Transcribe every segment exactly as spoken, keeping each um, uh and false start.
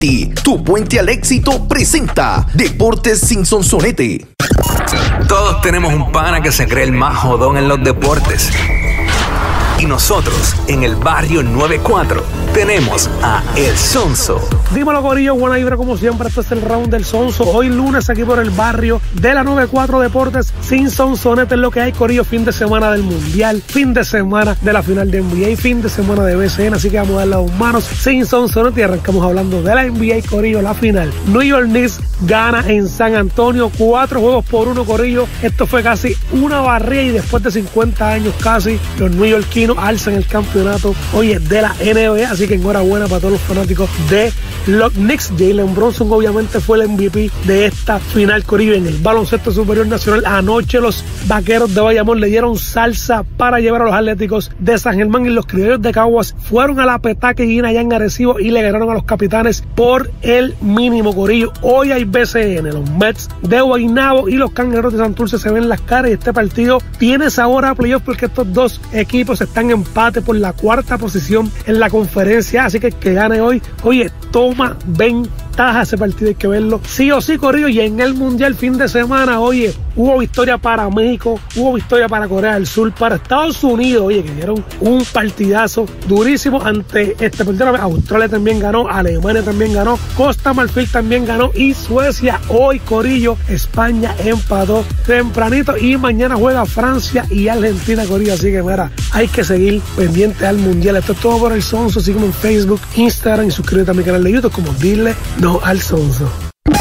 Tu puente al éxito presenta Deportes sin Sonsonete. Todos tenemos un pana que se cree el más jodón en los deportes. Y nosotros, en el barrio noventa y cuatro, tenemos a El Sonso. Dímelo, corillo, buena vibra como siempre. Este es el round del Sonso. Hoy lunes aquí por el barrio de la noventa y cuatro Deportes sin Sonsonete. Es lo que hay, corillo. Fin de semana del Mundial, fin de semana de la final de N B A, fin de semana de B C N. Así que vamos a darle las manos sin Sonsonete y arrancamos hablando de la N B A, corillo. La final. New York Knicks gana en San Antonio, cuatro juegos por uno, corillo. Esto fue casi una barrida y después de cincuenta años casi, los neoyorquinos alzan el campeonato, oye, de la N B A. Así que enhorabuena para todos los fanáticos de los Knicks. Jalen Brunson obviamente fue el M V P de esta final, corillo. En el baloncesto superior nacional, anoche los vaqueros de Bayamón le dieron salsa para llevar a los Atléticos de San Germán, y los criollos de Caguas fueron a la petaca y allá en Arecibo y le ganaron a los Capitanes por el mínimo, corillo. Hoy hay B C N, los Mets de Guaynabo y los Cangrejeros de Santurce se ven las caras, y este partido tiene sabor a playoff porque estos dos equipos están en empate por la cuarta posición en la conferencia. Así que el que gane hoy, oye, toma ventaja. Ese partido hay que verlo sí o sí, corrido. Y en el Mundial fin de semana, oye, hubo victoria para México, hubo victoria para Corea del Sur, para Estados Unidos, oye, que dieron un partidazo durísimo ante este partido. Australia también ganó, Alemania también ganó, Costa Marfil también ganó, y Suecia hoy, corillo, España empató tempranito, y mañana juega Francia y Argentina, corillo. Así que mira, hay que seguir pendiente al Mundial. Esto es todo por el Sonso. Sígueme en Facebook, Instagram y suscríbete a mi canal de YouTube como Dile No al Sonso.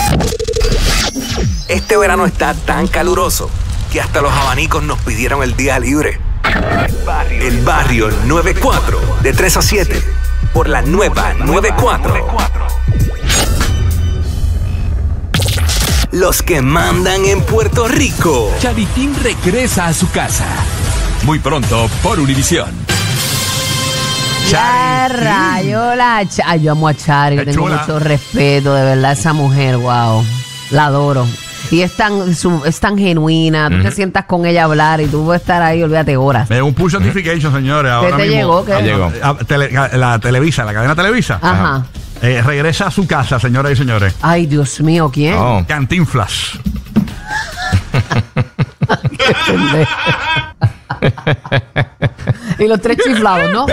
Este verano está tan caluroso que hasta los abanicos nos pidieron el día libre. El barrio noventa y cuatro, de tres a siete, por la nueva noventa y cuatro. Los que mandan en Puerto Rico. Charitín regresa a su casa. Muy pronto por Univisión. Ya rayo, la Ch- Ay, yo amo a Chari, que tengo mucho respeto, de verdad, esa mujer, wow, la adoro. Y es tan, su, es tan genuina, tú uh-huh. te sientas con ella a hablar y tú puedes estar ahí, olvídate, horas. Es un push notification, señores. ¿Qué ahora te mismo, llegó? ¿Qué? llegó. A, tele, a, la Televisa, la cadena Televisa. Ajá. Ajá. Eh, regresa a su casa, señoras y señores. Ay, Dios mío, ¿quién? Oh. Cantinflas. Qué pendejo. Y los tres chiflados, ¿no?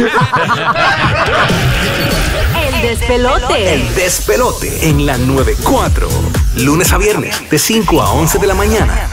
El despelote. El despelote en la noventa y cuatro. Lunes a viernes, de cinco a once de la mañana.